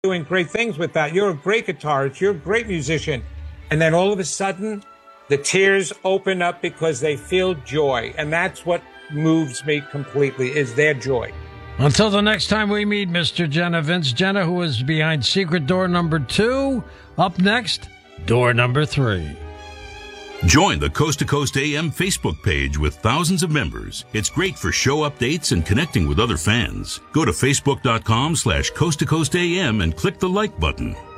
doing great things with that. You're a great guitarist. You're a great musician. And then all of a sudden, the tears open up because they feel joy. And that's what moves me completely, is their joy. Until the next time we meet, Mr. Jenna, Vince Jenna, who is behind secret door number 2. Up next, door number 3. Join the Coast to Coast AM Facebook page with thousands of members. It's great for show updates and connecting with other fans. Go to facebook.com/Coast to Coast AM and click the like button.